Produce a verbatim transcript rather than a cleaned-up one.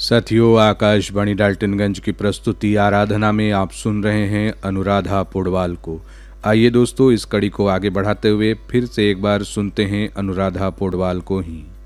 साथियों, आकाशवाणी डाल्टनगंज की प्रस्तुति आराधना में आप सुन रहे हैं अनुराधा पौडवाल को। आइए दोस्तों, इस कड़ी को आगे बढ़ाते हुए फिर से एक बार सुनते हैं अनुराधा पौडवाल को ही।